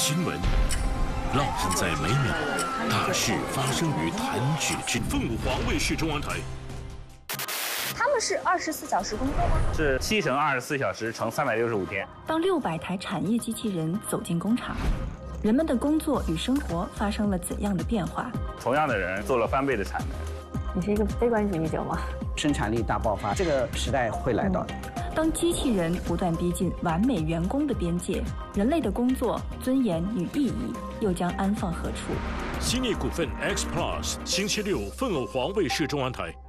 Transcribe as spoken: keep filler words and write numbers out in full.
新闻烙印在每秒，大事发生于弹指之间。凤凰卫视中文台。 他们是二十四小时工作吗？ 是七乘二十四小时乘三百六十五天。 当六百台产业机器人走进工厂，人们的工作与生活发生了怎样的变化？ 同样的人做了翻倍的产能。 你是一个悲观主义者吗？ 生产力大爆发，这个时代会来到的。 嗯、当机器人不断逼近完美员工的边界，人类的工作尊严与意义又将安放何处？ 新力股份 X Plus 星期六凤凰卫视中文台。